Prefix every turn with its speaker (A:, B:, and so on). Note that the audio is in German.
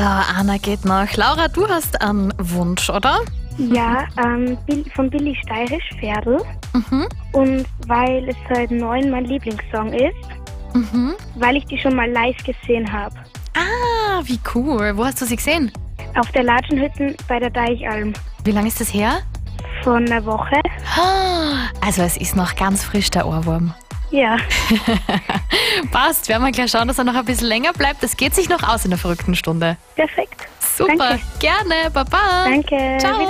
A: So, Anna geht noch. Laura, du hast einen Wunsch, oder?
B: Ja, von Billy Steirisch, Pferdl.
A: Mhm.
B: Und weil es seit 9 mein Lieblingssong ist, weil ich die schon mal live gesehen habe.
A: Ah, wie cool. Wo hast du sie gesehen?
B: Auf der Latschenhütten bei der Deichalm.
A: Wie lange ist das her?
B: Von einer Woche.
A: Also es ist noch ganz frisch, der Ohrwurm.
B: Ja.
A: Passt, werden wir gleich schauen, dass er noch ein bisschen länger bleibt. Das geht sich noch aus in der verrückten Stunde.
B: Perfekt.
A: Super,
B: Danke.
A: gerne, Baba.
B: Danke.
A: Ciao.